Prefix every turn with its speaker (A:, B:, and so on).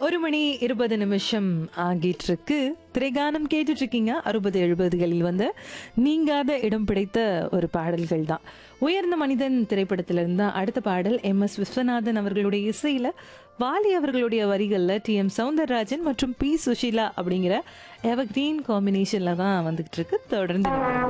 A: 1 மணி 20 நிமிஷம் ஆகிட்டு இருக்கு. திரைகானம் கேட்டுட்டு இருக்கீங்க. 60 70களில் வந்து நீங்காத இடம் பிடித்த ஒரு பாடல்கள் தான். உயர்ந்த மனிதன் திரைப்படத்திலிருந்து தான் அடுத்த பாடல் எம்.எஸ். விஸ்வநாதன் அவர்களுடைய இசையில வாலி அவர்களுடைய வரிகள்ல டி.எம். சௌந்தரராஜன் மற்றும் பி. சுஷீலா அப்படிங்கிற எவர்கிரீன் காம்பினேஷன்ல தான் வந்துகிட்டு இருக்கு. தொடர்ந்து